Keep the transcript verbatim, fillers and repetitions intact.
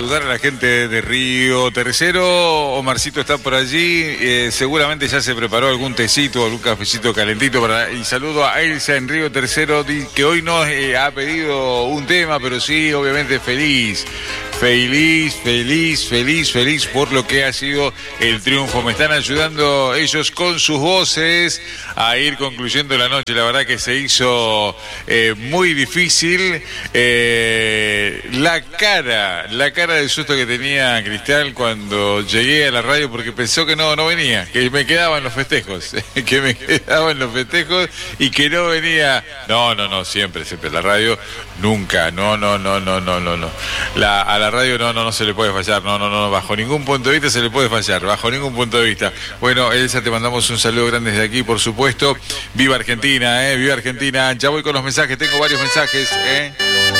Saludar a la gente de Río Tercero. Omarcito está por allí, eh, seguramente ya se preparó algún tecito, algún cafecito calentito para... Y saludo a Elsa en Río Tercero, que hoy no eh, ha pedido un tema, pero sí, obviamente feliz. Feliz, feliz, feliz, feliz por lo que ha sido el triunfo. Me están ayudando ellos con sus voces a ir concluyendo la noche. La verdad que se hizo eh, muy difícil. Eh, la cara, la cara de susto que tenía Cristal cuando llegué a la radio, porque pensó que no, no venía, que me quedaba en los festejos, que me quedaba en los festejos y que no venía. No, no, no, siempre, siempre. La radio nunca, no, no, no, no, no, no, no. La, a la radio no, no, no se le puede fallar, no, no, no, bajo ningún punto de vista se le puede fallar, bajo ningún punto de vista. Bueno, Elsa, te mandamos un saludo grande desde aquí, por supuesto. Viva Argentina, eh, viva Argentina. Ya voy con los mensajes, tengo varios mensajes, eh.